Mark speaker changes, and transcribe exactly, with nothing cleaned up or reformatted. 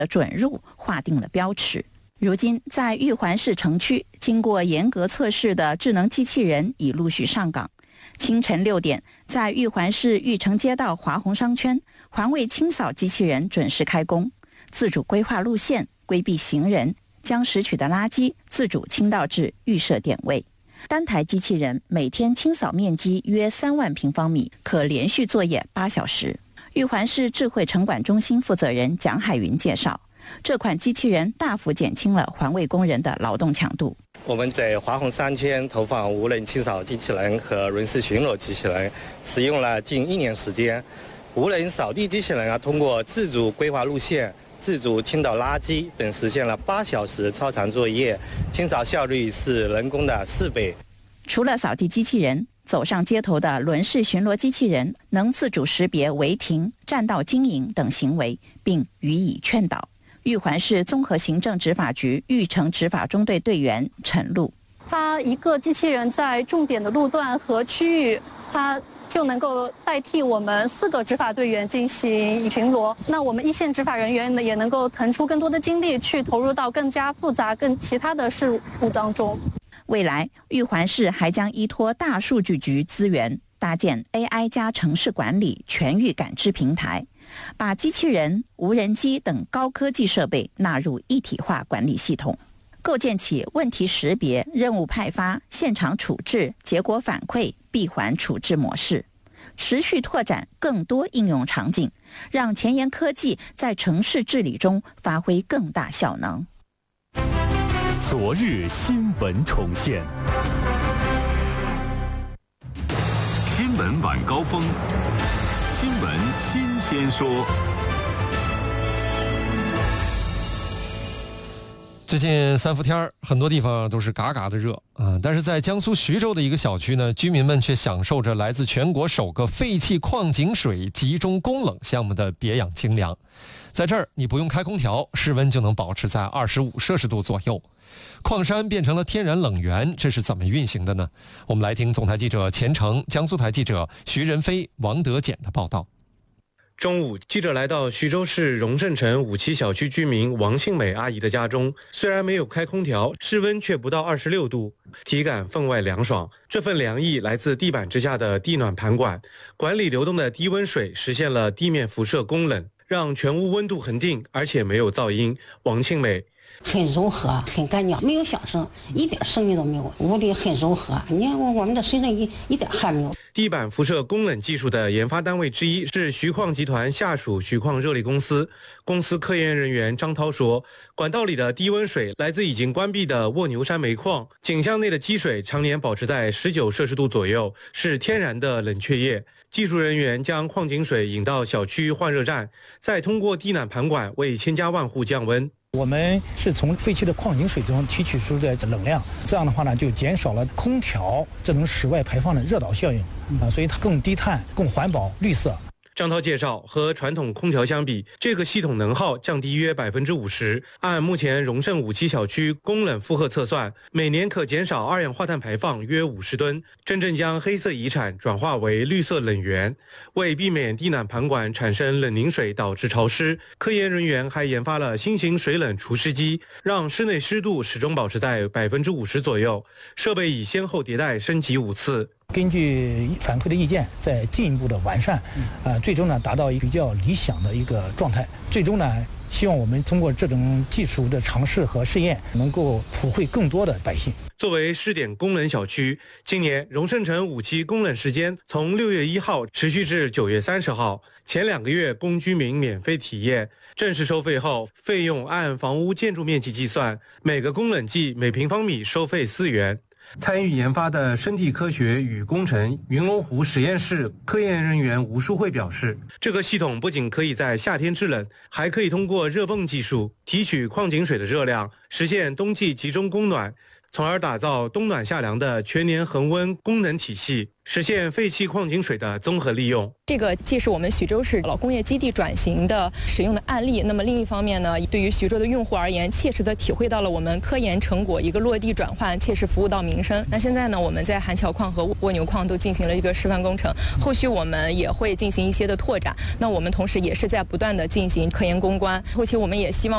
Speaker 1: 的准入划定了标尺。如今，在玉环市城区，经过严格测试的智能机器人已陆续上岗。清晨六点，在玉环市玉城街道华宏商圈，环卫清扫机器人准时开工，自主规划路线，规避行人，将拾取的垃圾自主倾倒至预设点位。单台机器人每天清扫面积约三万平方米，可连续作业八小时。玉环市智慧城管中心负责人蒋海云介绍，这款机器人大幅减轻了环卫工人的劳动强度。
Speaker 2: 我们在华宏商圈投放无人清扫机器人和轮式巡逻机器人，使用了近一年时间。无人扫地机器人啊，通过自主规划路线、自主倾倒垃圾等，实现了八小时超长作业，清扫效率是人工的四倍。
Speaker 1: 除了扫地机器人，走上街头的轮式巡逻机器人能自主识别违停、占道经营等行为，并予以劝导。玉环市综合行政执法局玉城执法中队队员陈露，
Speaker 3: 它一个机器人在重点的路段和区域，它就能够代替我们四个执法队员进行巡逻。那我们一线执法人员呢，也能够腾出更多的精力去投入到更加复杂、更其他的事务当中。
Speaker 1: 未来，玉环市还将依托大数据局资源，搭建 A I 加城市管理全域感知平台，把机器人、无人机等高科技设备纳入一体化管理系统，构建起问题识别、任务派发、现场处置、结果反馈、闭环处置模式，持续拓展更多应用场景，让前沿科技在城市治理中发挥更大效能。
Speaker 4: 昨日新闻重现，新闻晚高峰，新闻新鲜说。
Speaker 5: 最近三伏天很多地方都是嘎嘎的热啊、呃，但是在江苏徐州的一个小区呢，居民们却享受着来自全国首个废弃矿井水集中供冷项目的别样清凉。在这儿，你不用开空调，室温就能保持在二十五摄氏度左右。矿山变成了天然冷源，这是怎么运行的呢？我们来听总台记者钱成、江苏台记者徐仁飞、王德简的报道。
Speaker 6: 中午，记者来到徐州市荣盛城五期小区居民王庆美阿姨的家中，虽然没有开空调，室温却不到二十六度，体感分外凉爽。这份凉意来自地板之下的地暖盘管，管理流动的低温水实现了地面辐射供冷，让全屋温度恒定，而且没有噪音。王庆美。
Speaker 7: 很柔和，很干净，没有响声，一点声音都没有，屋里很柔和。你看我们这身上一一点汗没有。
Speaker 6: 地板辐射供冷技术的研发单位之一是徐矿集团下属徐矿热力公司。公司科研人员张涛说，管道里的低温水来自已经关闭的卧牛山煤矿，井箱内的积水常年保持在十九摄氏度左右，是天然的冷却液。技术人员将矿井水引到小区换热站，再通过地暖盘管为千家万户降温。
Speaker 8: 我们是从废弃的矿井水中提取出的冷量，这样的话呢，就减少了空调这种室外排放的热岛效应啊，所以它更低碳、更环保、绿色。
Speaker 6: 张涛介绍，和传统空调相比，这个系统能耗降低约百分之五十。按目前荣盛五期小区供冷负荷测算，每年可减少二氧化碳排放约五十吨，真正将黑色遗产转化为绿色冷源。为避免地暖盘管产生冷凝水导致潮湿，科研人员还研发了新型水冷除湿机，让室内湿度始终保持在百分之五十左右。设备已先后迭代升级五次。
Speaker 8: 根据反馈的意见，再进一步的完善，啊、呃，最终呢达到一个比较理想的一个状态。最终呢，希望我们通过这种技术的尝试和试验，能够普惠更多的百姓。
Speaker 6: 作为试点供冷小区，今年荣盛城五期供冷时间从六月一号持续至九月三十号，前两个月供居民免费体验。正式收费后，费用按房屋建筑面积计算，每个供冷剂每平方米收费四元。参与研发的生地科学与工程云龙湖实验室科研人员吴淑慧表示，这个系统不仅可以在夏天制冷，还可以通过热泵技术提取矿井水的热量，实现冬季集中供暖，从而打造冬暖夏凉的全年恒温功能体系，实现废弃矿井水的综合利用。
Speaker 9: 这个既是我们徐州市老工业基地转型的使用的案例，那么另一方面呢，对于徐州的用户而言，切实的体会到了我们科研成果一个落地转换，切实服务到民生。那现在呢，我们在韩桥矿和蜗牛矿都进行了一个示范工程，后续我们也会进行一些的拓展。那我们同时也是在不断的进行科研攻关，后期我们也希望